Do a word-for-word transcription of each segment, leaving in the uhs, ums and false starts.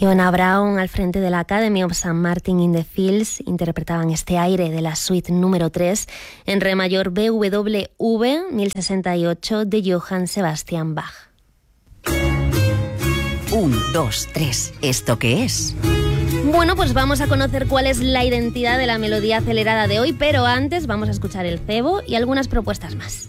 Iona Braun al frente de la Academy of Saint Martin in the Fields interpretaban este aire de la suite número tres en re mayor B W V mil sesenta y ocho de Johann Sebastian Bach. Un, dos, tres. ¿Esto qué es? Bueno, pues vamos a conocer cuál es la identidad de la melodía acelerada de hoy, pero antes vamos a escuchar el cebo y algunas propuestas más.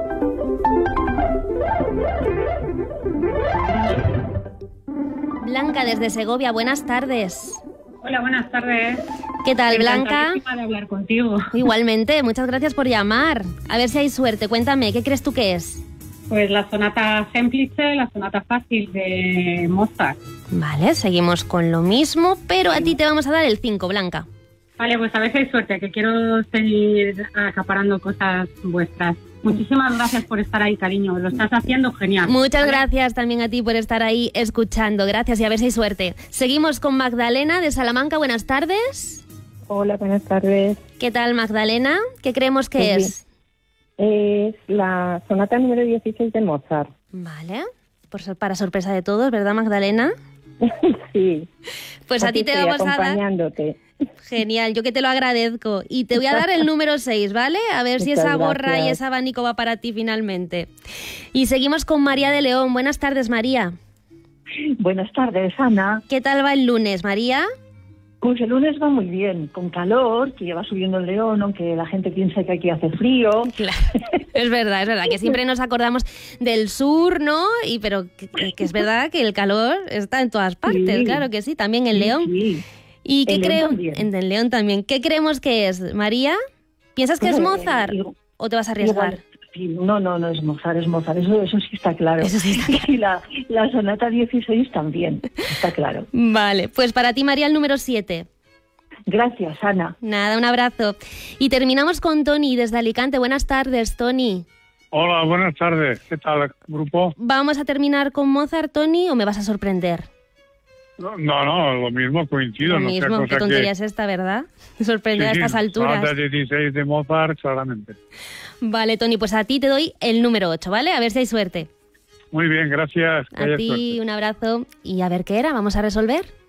Blanca desde Segovia, buenas tardes. Hola, buenas tardes. ¿Qué tal, Blanca? Encantadísima de hablar contigo. Igualmente, muchas gracias por llamar. A ver si hay suerte. Cuéntame, ¿qué crees tú que es? Pues la sonata Semplice, la sonata fácil de Mozart. Vale, seguimos con lo mismo, pero a ti te vamos a dar el cinco, Blanca. Vale, pues a ver si hay suerte, que quiero seguir acaparando cosas vuestras. Muchísimas gracias por estar ahí, cariño. Lo estás haciendo genial. Muchas gracias también a ti por estar ahí escuchando. Gracias y a ver si hay suerte. Seguimos con Magdalena de Salamanca. Buenas tardes. Hola, buenas tardes. ¿Qué tal, Magdalena? ¿Qué creemos que Muy es? Es la sonata número dieciséis de Mozart. Vale, por sor- para sorpresa de todos, ¿verdad, Magdalena? Sí. Pues a Aquí ti te estoy vamos a dar... acompañándote. Genial, yo que te lo agradezco. Y te voy a dar el número seis, ¿vale? A ver si Muchas esa gorra gracias. y ese abanico va para ti finalmente. Y seguimos con María de León. Buenas tardes, María. Buenas tardes, Ana. ¿Qué tal va el lunes, María? Pues el lunes va muy bien, con calor, que ya va subiendo el León, aunque la gente piensa que aquí hace frío. Claro, es verdad, es verdad, que siempre nos acordamos del sur, ¿no? Y pero que, que es verdad que el calor está en todas partes, Sí. claro que sí, también en Sí, León. sí. ¿Y qué En León creo? también. En el León también. ¿Qué creemos que es, María? ¿Piensas que es Eh, Mozart digo, o te vas a arriesgar? Igual, sí, no, no, no es Mozart, es Mozart, eso, eso sí está claro. Eso sí está claro. Y la, la sonata dieciséis también, está claro. Vale, pues para ti, María, el número siete. Gracias, Ana. Nada, un abrazo. Y terminamos con Tony desde Alicante. Buenas tardes, Tony. Hola, buenas tardes. ¿Qué tal, grupo? ¿Vamos a terminar con Mozart, Tony, o me vas a sorprender? No, no, lo mismo, coincido. Lo no sea mismo, cosa qué tontería que... es esta, ¿verdad? Sorprender a Sí, estas sí, alturas. sonata dieciséis de Mozart, claramente. Vale, Tony, pues a ti te doy el número ocho, ¿vale? A ver si hay suerte. Muy bien, gracias. que A haya ti suerte. un abrazo y a ver qué era, vamos a resolver.